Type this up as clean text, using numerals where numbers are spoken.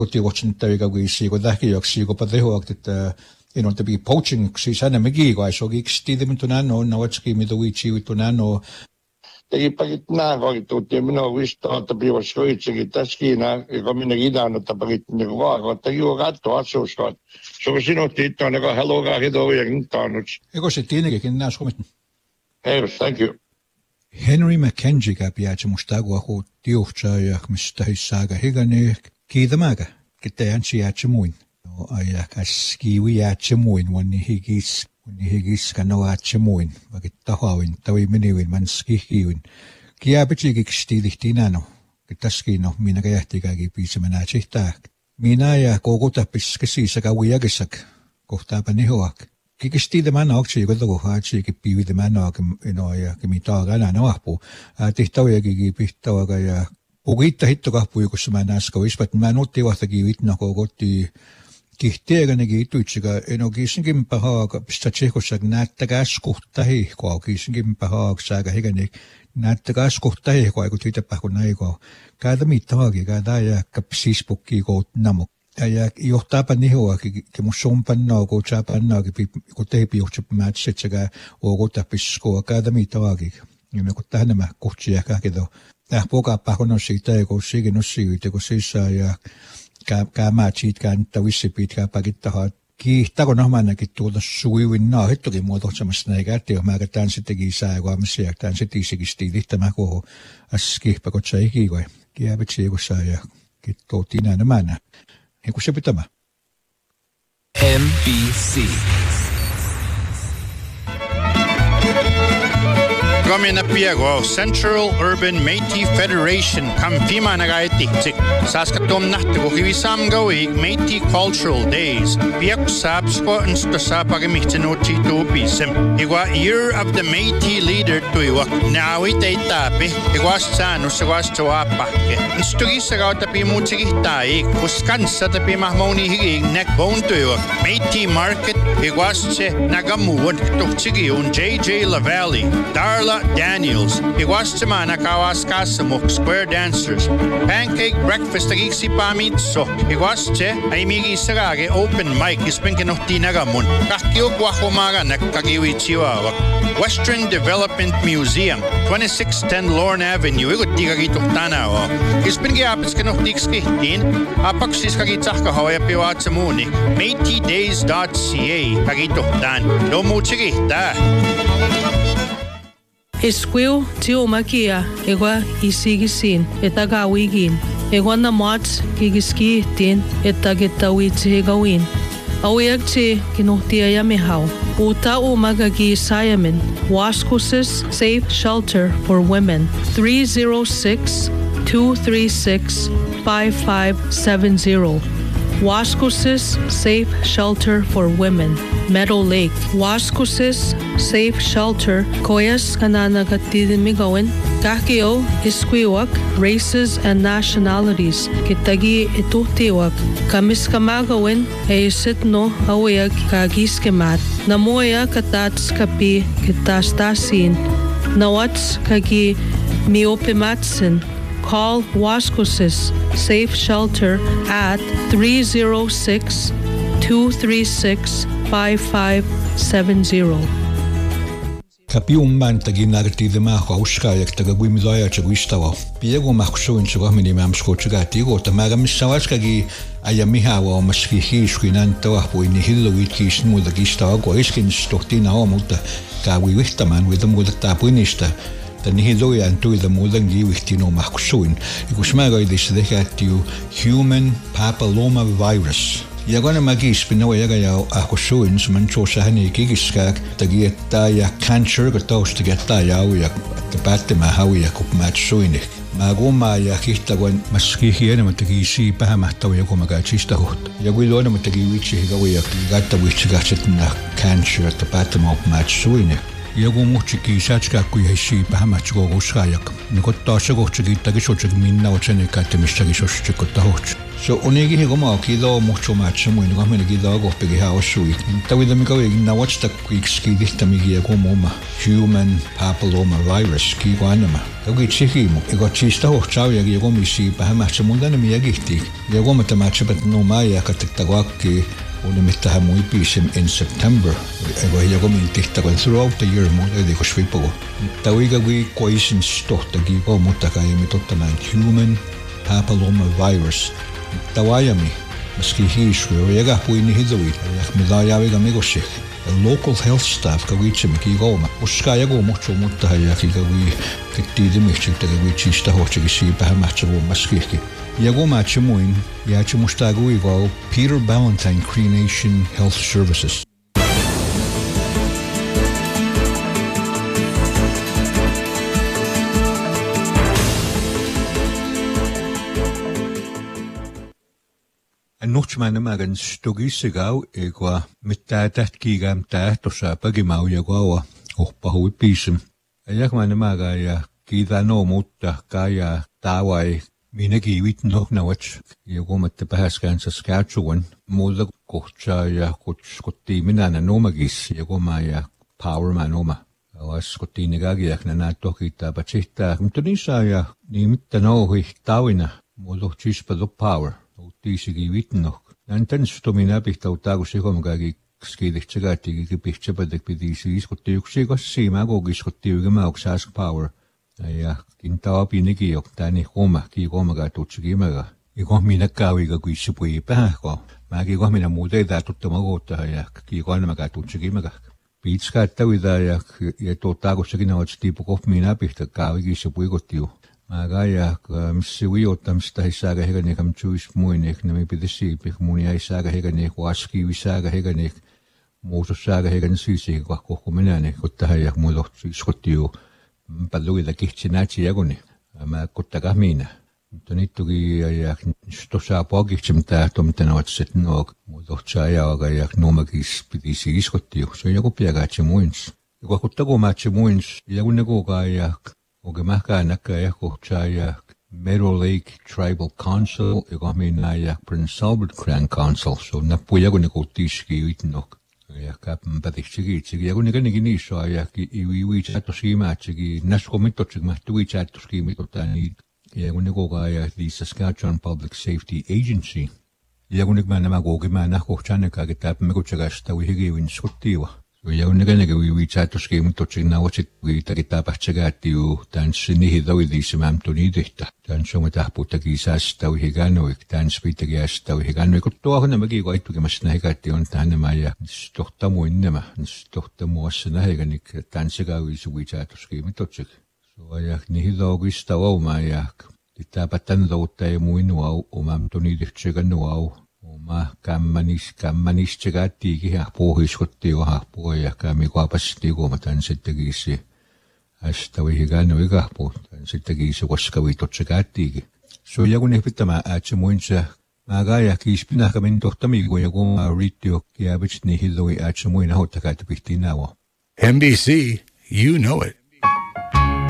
Kotiuotsin täykäviisi, kun tähkijoksi, kun patehoak, että ei ole tebi poaching, siis aina mekin, kun ei soki ikstiidimin tuon on, navatski, mitä viitsi tuon tegi pagit naakoitut ja minä vistaan, että piivas koitsekin täskiinä, joka minä idään, että pagit niinku vaako, että juo katto asuuskaan. Se on sinut ittaan, joka haluaa hitoa ja kintaannut. Eikö se tienikin nää suomit? Hey, thank you. Henry McKenzie käpi jäätsä musta kun tiuhtsaa ja mistä hyssääkä higani kiitämäkä, kettä jänsä jäätsä muin. No ajakas kiivi jäätsä muin, vanni higis kanno jäätsä muin, vaikka tahawin, tavi menivin, manski kiivin. Kiäpitsikiksi tiilihtiin nano, ketäskiin minä käjähtikääkin piisemänä sihtää. Minä ja koko tappis käsissä kauiakisak, kohtaapa nihoak. Kikistii tämän aksi, kun tuo haatsi piivi tämän ja mitä kanaa naapuu. Tihtaujakin pihtauaga ja pukitta hittokahpui, kun mä näskö ispat. Mä nutti vahtakin vitna kokotti kihteeränekin ituitsika. En ole kiisinkin pahaa, pistä tsehkossa näyttäkäs kohta hihkoa. Kiisinkin pahaa, sääkä hikäni näyttäkäs kohta hihkoa, kun tiitäpä kun näikoo. Käytä mittaakin, käytä jääkkä sispukkiin kout namuk. Ja johtaapa nihoakin, kun sun pannaa, kun sä pannaakin, kun teipi johtaa mätset sekä ookota piskoa, käytä mittaakin. Ja me kun tähän nämä kohtsi ehkä keto. Tähän pokapaa kun on siitä, kun siikin on siitä, kun sisää ja käymään siitä kääntää vissi pitkää pakittahaa. Kiihtää, kun ainakin tuolta suivin naahittokin muotoitsemassa näin käytti, jos mä kätään sittenkin sääkuamassa ja kätään sittenkin stiilihtämään kohu äskihpä, kun sä ikikoin. Kiäpiksi, kun sä ja kitoutiin näin nämänä. Niin kuin se pitämä. MBC. Kamina Piego, Central Urban Métis Federation, Kampima Nagaitik, Saskatoon Nahtago, Hivisamgawi, Métis Cultural Days, Piak Sabsko and Stasapagamichino Chito Bisem. Igwa Year of the Métis Leader Tuiwa, Nawi Taitapi, Igwas Sanus, Igwas Tuapake, and Stugisaga Tapi Mutsigitai, Uskansa Tapi Mahmoni Hig, Neckbone Tuiwa, Métis Market, Igwasche Nagamuan, Tuchigiun, J.J. LaValle, Darla Daniels, Iguastimana Kawaskasamuk, Square Dancers, Pancake Breakfast, Agiksi Pamitso, Iguasche, Aimigi Sarage, Open Mic, Ispinkinotinagamun, Kakio Guahumaga, Nakagiwi Chihuahua, Western Development Museum, 2610 Lorne Avenue, Igutigagito Tanao, Ispingiapiskinotikskihin, Apaksiskagitaka Hoya Piwatsamuni, MétisDays.ca, Agito Tan, Lomuchigita. Esquil tio makia egua isigisin etagawigin egua na mats gigiski tin etagetawi gawin awiyagchi kinuhtia yamihau uta umagagi sayamin Waskusis Safe Shelter for Women 306-236-5570 Waskusis Safe Shelter for Women Meadow Lake Waskusis Safe Shelter Koyas Kananagatidimigawin Kakio Isquiwak Races and Nationalities Kitagi Ituhtiwak Kamiskamagawin Eisitno Awiyag Kagiskemat Namoya Katats Kapi Kitastasin Nawats Kagi Miopimatsin Call Waskusis Safe Shelter at 306-236-5570. Kapiumman tagin nartidema hauska yak tagaguimidaya chagwistawa. Piego mahsuin chagmini mamsko chagatigo tamagamisawaskagi ayamihawa maskihishkinantawa puini hillowitkish mudagista go iskin stohtina omuta kawiwihtaman with the mudatapunista. Tani loja antui the mudangi wihtino mahsuin. Ikusmaga idisdehatiu human papilloma virus. Yagana magis pinawa yagaya akusuin sumancho sahani gigiskak tagietta ya cancer gatos tagietta ya tapate mahawi kupmatsuinik. Maguma ya histagwan maskihiena matagisi pahamahtaw yakumagachista hot. Yagwilona matagiwichi higawi gatta wichigachetna cancer tapate mopmatsuinik. Joku muutsikki satska kui hesi pähmätsko uskajak. Nikot taas kohtukin takisotsik minna otseni kätemistäkin sossikot tahots. So onegi hegoma kido mucho matcha muin ko mena kido kohpegi haosui. Tawida mi kawegi na watsta kuikski dihtami joku moma human papilloma virus ki guanama. Tawgi chihimu ego chista hochau ya joku misi pähmätcha mundana mi yagihti. Joku mata matcha bet no maya kataktakaki oli mittaha mui piisim in September. Ego joku min tihtakon throughout the year mu ediko svipogo. Tawiga kui koisins tohtagi ko muttaka emi tottamaan human papilloma virus. Tawayami, maski hiisui, ja puini hiduit, ja midaajaviga migosik. Local health staff kawitsemi kiigoma. Uska jagu mucho mutta ja kigawi kittiidimiksi tagawi chista hochigi siipähän mahtsavu maskihki. Jagu matchamuin, ja chumustaagui go Peter Ballantyne Cree Nation Health Services. Nuhtsman namagan stogisigau egwa mittatat kigam tahtosa pagimau jagawa oppahui piisem. Ajagman namaga ja kiidano mutta kaya tawai minegi vitnohnawach jagomatte pähäskään Saskatchewan muuta kohtsa ja kutskottiin minä nomagis jagoma ja powerman oma. Vaskottiin negagiakna naattohkiittaa patsihtaa mutta niissä ja niin mitään ohi tawina muuta chispa power. Tiisigi vitnoh. Nantan stomina pihtauttaako sekomagagi skidihtsagaatigi pihtsapadek pidisi iskotti yksi kossiima kogiskotti ygemauksas power. Ja kintaa pinigi jo tani homa kiikomaga tutsigimaga. Iko minä kauiga kuissupui pähko. Mäki ko minä muuten tätuttamagoota ja kiikoanamaga tutsigimaga. Piitskaattavida ja tuottaako sekin otsistiipu koh minä pihta kauigi suppui kotiu. Magaya msi wiota msta hisaga hegane kam chuis muinek nami pidisi pik munia hisaga hegane waski hisaga hegane muusu saga hegane sisi ko menane kotta ja mulo skotiu palluida kihtsinatsi jagoni ma kotta kahmina tonittugi ja stosa pogitsimta tomtena otset no mulo chaja ja nomagis pidisi iskotiu so jago piagatsi muins ko kotta ko matsi muins jagunne ko ja Ogemaka nakaya kochaya Meadow Lake Tribal Council, egominaya Prince Albert Crown Council, so napuyago nekotiski itnok. Ja kapen patixigi, ja kunigani so ja iwi chatosima chigi naskomitochig mahtui chatosimi totani. Ja kunigoga ja the Saskatchewan Public Safety Agency. Ja kunigmana magogimana kochanneka getapen mekochagasta wihigi winskottiwa. Ja kunigani wiwi chatosimi tochigna watsit wi takitapachagatiu tansini hidawidisima amtonidehta. Tansomataputtagi saasta wihiganoik tanspitagi asta wihiganoik ottoahna magi koittugimasna higati on tanema ja stohtamuinnema stohtamuassana higanik tansigawi suwi chatosimi tochig. So ja nihidawista wauma ja tapatan dawta muinu omam tonidehcheganu oma kammanis chegati ja pohishkotti ja poja kami kwapasti komatan sittegisi asta wihigano igahpo sittegisi waskawi tochegati so ja kun ehpittämä atsemuinsa magaya kispina kamin tohtami ko ja kun ritio kiabits nihidoi atsemuina hottakaita pihtinawa. NBC, you know it.